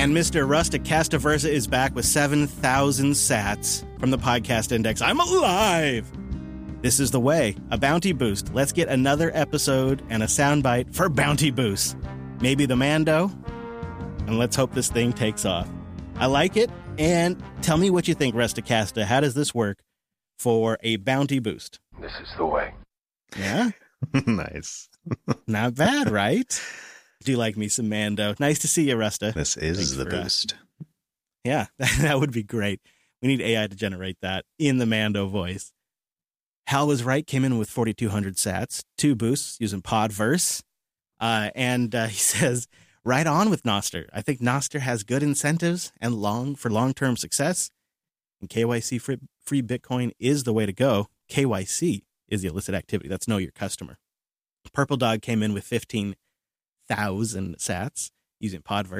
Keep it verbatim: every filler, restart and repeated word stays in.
And Mister Rustic Castaversa is back with seven thousand sats from the Podcast Index. I'm alive! This is the way, a bounty boost. Let's get another episode and a soundbite for bounty boost. Maybe the Mando, and let's hope this thing takes off. I like it, and tell me what you think, Rusticasta. How does this work for a bounty boost? This is the way. Yeah? Nice. Not bad, right? Do you like me some Mando? Nice to see you, Rusta. This is Thanks the for, uh, boost. Yeah, that would be great. We need A I to generate that in the Mando voice. Hal was right, came in with forty-two hundred sats, two boosts using Podverse. Uh, and uh, he says, right on with Nostr. I think Nostr has good incentives and long for long-term success. And K Y C free, free Bitcoin is the way to go. K Y C is the illicit activity. That's know your customer. Purple Dog came in with fifteen thousand sats using Podverse.